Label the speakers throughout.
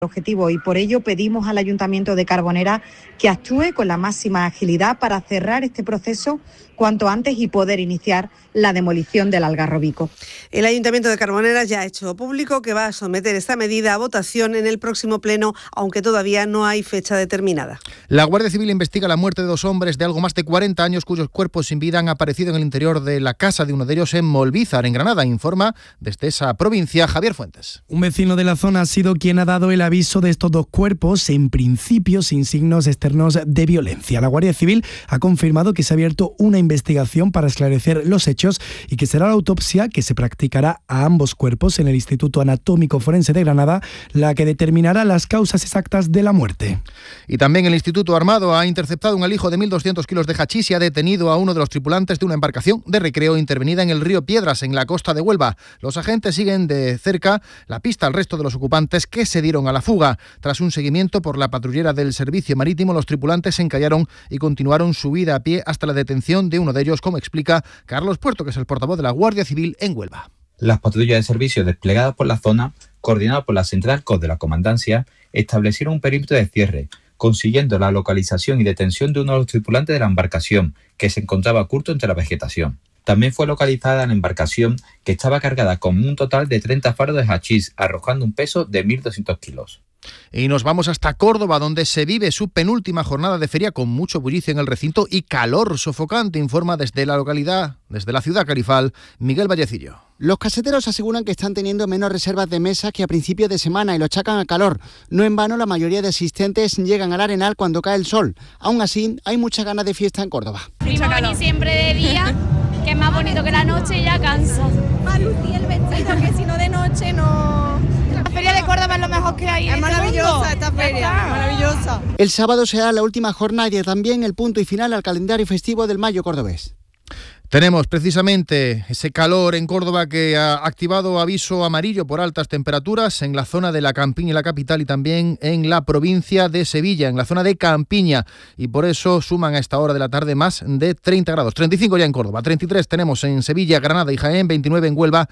Speaker 1: objetivo y por ello pedimos al Ayuntamiento de Carbonera que actúe con la máxima agilidad para cerrar este proceso cuanto antes y poder iniciar la demolición del Algarrobico.
Speaker 2: El Ayuntamiento de Carbonera ya ha hecho público que va a someter esta medida a votación en el próximo pleno, aunque todavía no hay fecha determinada.
Speaker 3: La Guardia Civil investiga la muerte de 2 hombres de algo más de 40 años cuyos cuerpos sin vida han aparecido en el interior de la casa de uno de ellos en Molvízar, en Granada. Informa desde esa provincia Javier Fuentes.
Speaker 4: Un vecino de la zona ha sido quien ha dado el aviso de estos 2 cuerpos, en principio sin signos externos de violencia. La Guardia Civil ha confirmado que se ha abierto una investigación para esclarecer los hechos y que será la autopsia que se practicará a ambos cuerpos en el Instituto Anatómico Forense de Granada la que determinará las causas exactas de la muerte.
Speaker 3: Y también el Instituto Armado ha interceptado un alijo de 1.200 kilos de hachís y ha detenido a uno de los tripulantes de una embarcación de recreo intervenida en el río Piedras, en la costa de Huelva. Los agentes siguen de cerca la pista al resto de los ocupantes que se dieron a la fuga. Tras un seguimiento por la patrullera del Servicio Marítimo, los tripulantes se encallaron y continuaron su huida a pie hasta la detención de uno de ellos, como explica Carlos Puerto, que es el portavoz de la Guardia Civil en Huelva.
Speaker 5: Las patrullas de servicio desplegadas por la zona, coordinadas por la Central COS de la Comandancia, establecieron un perímetro de cierre, consiguiendo la localización y detención de uno de los tripulantes de la embarcación, que se encontraba oculto entre la vegetación. También fue localizada la embarcación, que estaba cargada con un total de 30 faros de hachís, arrojando un peso de 1.200 kilos.
Speaker 3: Y nos vamos hasta Córdoba, donde se vive su penúltima jornada de feria con mucho bullicio en el recinto y calor sofocante, informa desde la localidad, desde la ciudad carifal, Miguel Vallecillo.
Speaker 6: Los caseteros aseguran que están teniendo menos reservas de mesas que a principios de semana y lo achacan al calor. No en vano, la mayoría de asistentes llegan al Arenal cuando cae el sol. Aún así, hay muchas ganas de fiesta en Córdoba.
Speaker 7: Primo venir siempre de día, que es más bonito que la noche y ya cansa.
Speaker 8: A lucir el vestido, que si no de noche no...
Speaker 7: La feria de Córdoba es lo mejor que hay.
Speaker 8: Es maravillosa esta feria, maravillosa.
Speaker 6: El sábado será la última jornada y también el punto y final al calendario festivo del Mayo cordobés.
Speaker 3: Tenemos precisamente ese calor en Córdoba que ha activado aviso amarillo por altas temperaturas en la zona de la Campiña y la capital y también en la provincia de Sevilla, en la zona de Campiña. Y por eso suman a esta hora de la tarde más de 30 grados. 35 ya en Córdoba, 33 tenemos en Sevilla, Granada y Jaén, 29 en Huelva,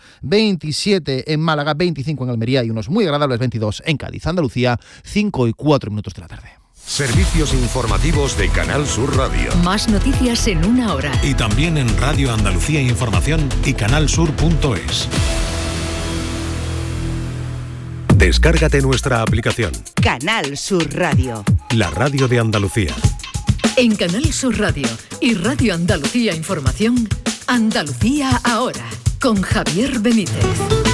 Speaker 3: 27 en Málaga, 25 en Almería y unos muy agradables 22 en Cádiz. Andalucía, 5:04 de la tarde.
Speaker 9: Servicios informativos de Canal Sur Radio.
Speaker 10: Más noticias en 1 hora.
Speaker 9: Y también en Radio Andalucía Información y canalsur.es. Descárgate nuestra aplicación.
Speaker 10: Canal Sur Radio.
Speaker 9: La radio de Andalucía.
Speaker 10: En Canal Sur Radio y Radio Andalucía Información, Andalucía ahora, con Javier Benítez.